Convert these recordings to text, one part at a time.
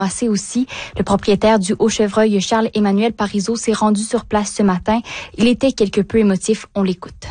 Assez aussi, le propriétaire du Haut-Chevreuil, Charles-Emmanuel Parizeau, s'est rendu sur place ce matin. Il était quelque peu émotif. On l'écoute.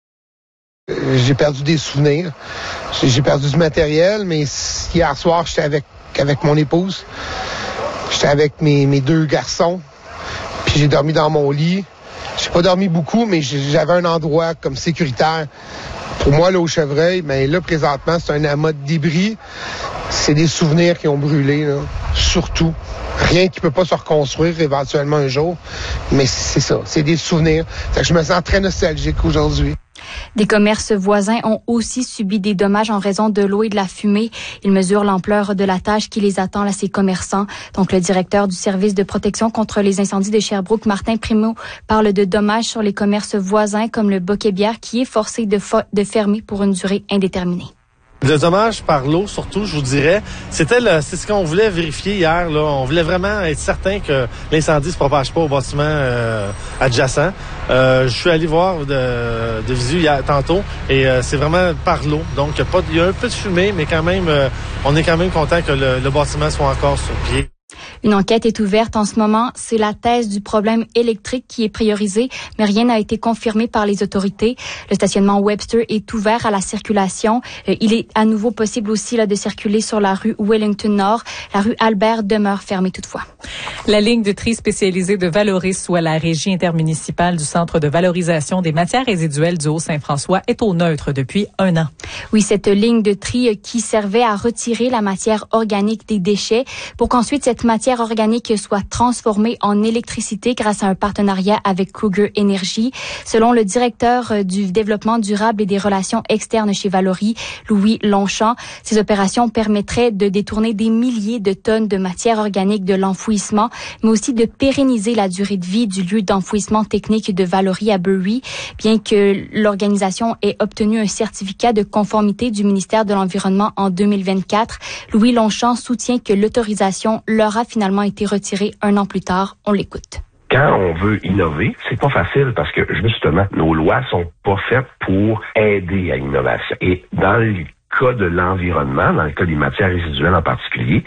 J'ai perdu des souvenirs. J'ai perdu du matériel, mais hier soir, j'étais avec mon épouse. J'étais avec mes 2 garçons. Puis j'ai dormi dans mon lit. J'ai pas dormi beaucoup, mais j'avais un endroit comme sécuritaire. Pour moi, là, au Chevreuil, mais là, présentement, c'est un amas de débris. C'est des souvenirs qui ont brûlé, là. Surtout. Rien qui peut pas se reconstruire éventuellement un jour. Mais c'est ça, c'est des souvenirs. Fait que je me sens très nostalgique aujourd'hui. Des commerces voisins ont aussi subi des dommages en raison de l'eau et de la fumée. Ils mesurent l'ampleur de la tâche qui les attend à ces commerçants. Donc, le directeur du service de protection contre les incendies de Sherbrooke, Martin Primo, parle de dommages sur les commerces voisins comme le Boquet-Bière qui est forcé de fermer pour une durée indéterminée. Le dommage par l'eau, surtout, je vous dirais, c'est ce qu'on voulait vérifier hier. Là, on voulait vraiment être certain que l'incendie se propage pas au bâtiment adjacent. Je suis allé voir de visu hier, tantôt, et c'est vraiment par l'eau. Donc, il y a un peu de fumée, mais quand même, on est quand même content que le bâtiment soit encore sur pied. Une enquête est ouverte en ce moment. C'est la thèse du problème électrique qui est priorisée, mais rien n'a été confirmé par les autorités. Le stationnement Webster est ouvert à la circulation. Il est à nouveau possible aussi de circuler sur la rue Wellington Nord. La rue Albert demeure fermée toutefois. La ligne de tri spécialisée de Valoris, ou à la Régie intermunicipale du Centre de valorisation des matières résiduelles du Haut-Saint-François, est au neutre depuis 1 an. Oui, cette ligne de tri qui servait à retirer la matière organique des déchets pour qu'ensuite cette matière organique soit transformée en électricité grâce à un partenariat avec Cougar Energy. Selon le directeur du développement durable et des relations externes chez Valoris, Louis Longchamp, ces opérations permettraient de détourner des milliers de tonnes de matière organique de l'enfouissement, mais aussi de pérenniser la durée de vie du lieu d'enfouissement technique de Valoris à Bury, bien que l'organisation ait obtenu un certificat de conformité du ministère de l'Environnement en 2024. Louis Longchamp soutient que l'autorisation leur a finalement été retirée 1 an plus tard. On l'écoute. Quand on veut innover, c'est pas facile parce que justement, nos lois sont pas faites pour aider à l'innovation. Et dans le cas de l'environnement, dans le cas des matières résiduelles en particulier,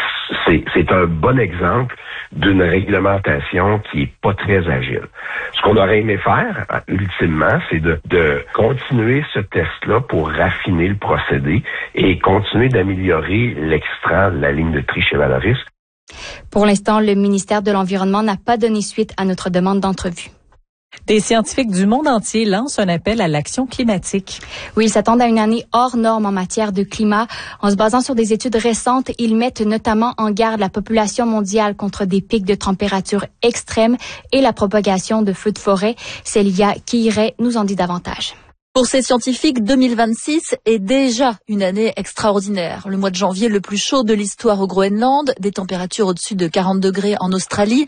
c'est un bon exemple d'une réglementation qui est pas très agile. Ce qu'on aurait aimé faire, ultimement, c'est de continuer ce test-là pour raffiner le procédé et continuer d'améliorer l'extra de la ligne de tri chez Valoris. Pour l'instant, le ministère de l'Environnement n'a pas donné suite à notre demande d'entrevue. Des scientifiques du monde entier lancent un appel à l'action climatique. Oui, ils s'attendent à une année hors norme en matière de climat. En se basant sur des études récentes, ils mettent notamment en garde la population mondiale contre des pics de température extrêmes et la propagation de feux de forêt. Célia Kiiré nous en dit davantage. Pour ces scientifiques, 2026 est déjà une année extraordinaire. Le mois de janvier le plus chaud de l'histoire au Groenland, des températures au-dessus de 40 degrés en Australie,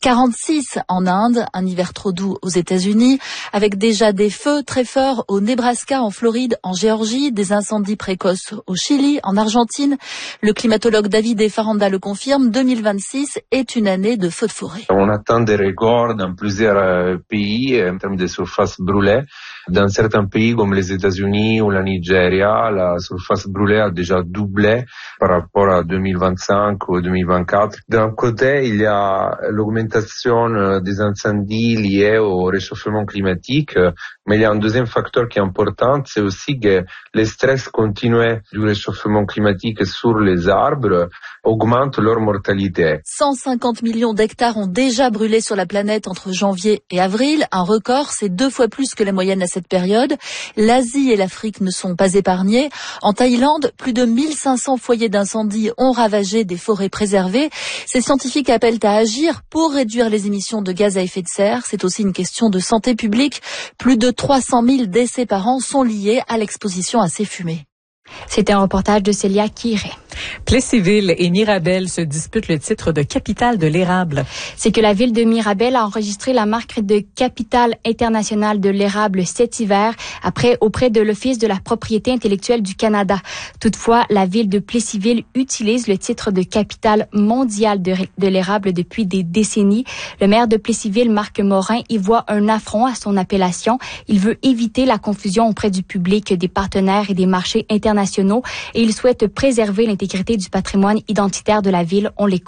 46 en Inde, un hiver trop doux aux États-Unis, avec déjà des feux très forts au Nebraska, en Floride, en Géorgie, des incendies précoces au Chili, en Argentine. Le climatologue David Faranda le confirme, 2026 est une année de feux de forêt. On atteint des records dans plusieurs pays en termes de surface brûlée. Dans certains pays comme les États-Unis ou la Nigeria, la surface brûlée a déjà doublé par rapport à 2025 ou 2024. D'un côté, il y a l'augmentation des incendies liés au réchauffement climatique, mais il y a un deuxième facteur qui est important, c'est aussi que le stress continu du réchauffement climatique sur les arbres augmente leur mortalité. 150 millions d'hectares ont déjà brûlé sur la planète entre janvier et avril. Un record, c'est 2 fois plus que la moyenne à cette période. L'Asie et l'Afrique ne sont pas épargnés. En Thaïlande, plus de 1500 foyers d'incendie ont ravagé des forêts préservées. Ces scientifiques appellent à agir pour réduire les émissions de gaz à effet de serre. C'est aussi une question de santé publique. Plus de 300 000 décès par an sont liés à l'exposition à ces fumées. C'était un reportage de Célia Kiiré. Plessisville et Mirabel se disputent le titre de capitale de l'érable. C'est que la ville de Mirabel a enregistré la marque de capitale internationale de l'érable cet hiver, auprès de l'Office de la propriété intellectuelle du Canada. Toutefois, la ville de Plessisville utilise le titre de capitale mondiale de l'érable depuis des décennies. Le maire de Plessisville, Marc Morin, y voit un affront à son appellation. Il veut éviter la confusion auprès du public, des partenaires et des marchés internationaux internationaux et il souhaite préserver l'intégrité du patrimoine identitaire de la ville. On l'écoute.